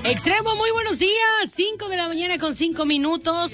Extremo, muy buenos días. 5 de la mañana con 5 minutos.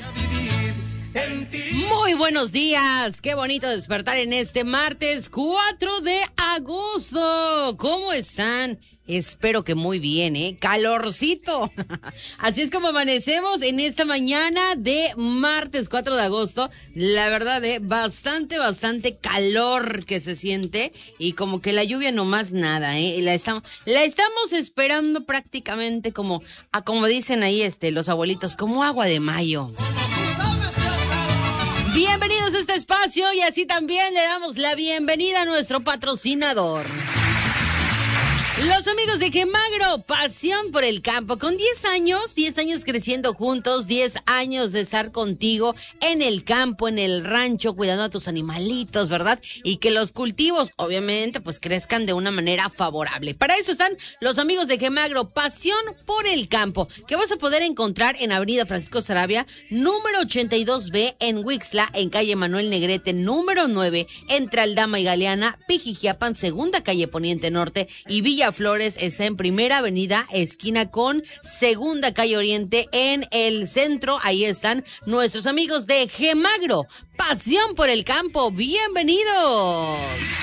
Muy buenos días. Qué bonito despertar en este martes 4 de agosto. ¿Cómo están? Espero que muy bien, calorcito. Así es como amanecemos en esta mañana de martes 4 de agosto. La verdad, bastante calor que se siente. Y como que la lluvia nomás nada, La estamos esperando prácticamente como dicen ahí los abuelitos, como agua de mayo. Bienvenidos a este espacio y así también le damos la bienvenida a nuestro patrocinador. Los amigos de Gemagro, pasión por el campo, con 10 años creciendo juntos, 10 años de estar contigo en el campo, en el rancho, cuidando a tus animalitos, ¿verdad? Y que los cultivos, obviamente, pues crezcan de una manera favorable. Para eso están los amigos de Gemagro, pasión por el campo, que vas a poder encontrar en Avenida Francisco Saravia, número 82B, en Huixla, en calle Manuel Negrete, número 9, entre Aldama y Galeana, Pijijiapan, segunda calle Poniente Norte, y Villa Flores está en Primera Avenida, esquina con Segunda Calle Oriente en el centro. Ahí están nuestros amigos de Gemagro, pasión por el campo. Bienvenidos.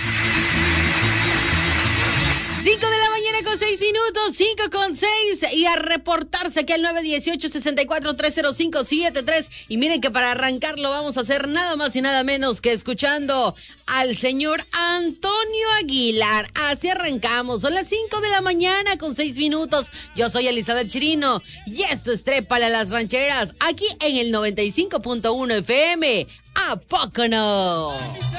5 de la mañana con 6 minutos, 5 con 6, y a reportarse aquí al 918-64-30573. Y miren que para arrancarlo vamos a hacer nada más y nada menos que escuchando al señor Antonio Aguilar. Así arrancamos, son las 5 de la mañana con 6 minutos. Yo soy Elizabeth Chirino y esto es Trépale a las Rancheras, aquí en el 95.1 FM. ¿A poco no?